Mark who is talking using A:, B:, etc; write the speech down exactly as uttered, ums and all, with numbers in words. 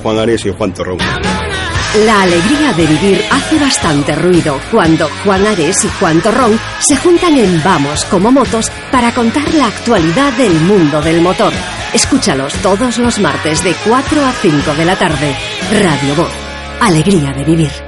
A: Juan Ares y Juan Torrón.
B: La alegría de vivir hace bastante ruido cuando Juan Ares y Juan Torrón se juntan en Vamos como Motos para contar la actualidad del mundo del motor. Escúchalos todos los martes de cuatro a cinco de la tarde. Radio Voz. Alegría de vivir.